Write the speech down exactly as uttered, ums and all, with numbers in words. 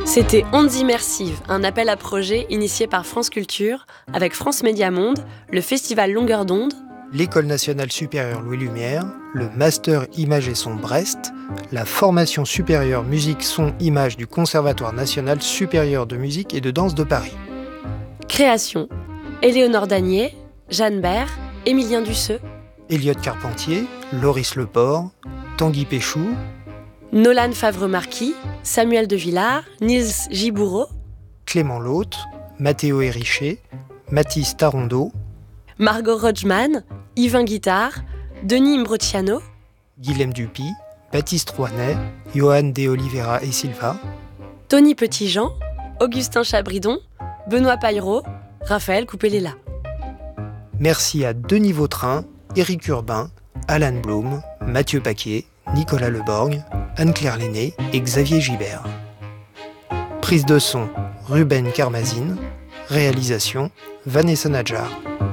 C'était Ondes Immersives, un appel à projet initié par France Culture, avec France Média Monde, le Festival Longueur d'onde, l'École nationale supérieure Louis Lumière, le Master Image et Son Brest, la formation supérieure musique son image du Conservatoire national supérieur de musique et de danse de Paris. Création, Éléonore Danier, Jeanne Bert, Émilien Dusseux, Elliot Carpentier, Loris Leport, Tanguy Péchou, Nolan Favre-Marquis, Samuel de Villard, Nils Gibourreau, Clément Lhôte, Mathéo Hériché, Mathis Tarondeau, Margot Rodgman, Yvain Guittard, Denis Imbrociano, Guilhem Dupuy, Baptiste Rouanet, Johan de Oliveira et Silva, Tony Petitjean, Augustin Chabridon, Benoît Paillereau, Raphaël Coupelella. Merci à Denis Vautrin, Éric Urbain, Alan Blum, Mathieu Paquet, Nicolas Leborgne, Anne-Claire Lenné et Xavier Gibert. Prise de son, Ruben Karmazine. Réalisation, Vanessa Nadjar.